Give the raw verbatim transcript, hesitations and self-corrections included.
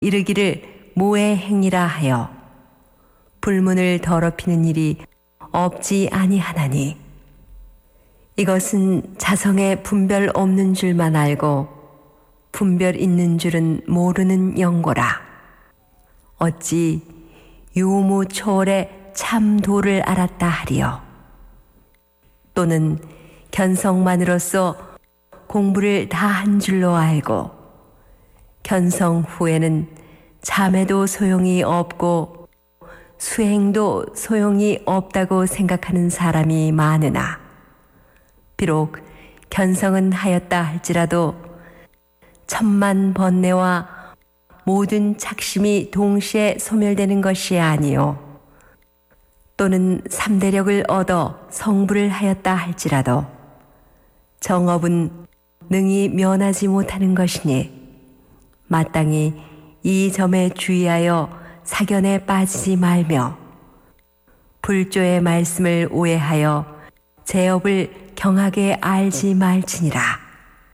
이르기를 모의 행위라 하여 불문을 더럽히는 일이 없지 아니하나니 이것은 자성에 분별 없는 줄만 알고 분별 있는 줄은 모르는 영고라. 어찌 유무 초월의 참 도를 알았다 하리요. 또는 견성만으로서 공부를 다 한 줄로 알고 견성 후에는 잠에도 소용이 없고 수행도 소용이 없다고 생각하는 사람이 많으나 비록 견성은 하였다 할지라도 천만 번뇌와 모든 착심이 동시에 소멸되는 것이 아니요 또는 삼대력을 얻어 성불을 하였다 할지라도 정업은 능히 면하지 못하는 것이니 마땅히 이 점에 주의하여 사견에 빠지지 말며 불조의 말씀을 오해하여 제업을 경하게 알지 말지니라.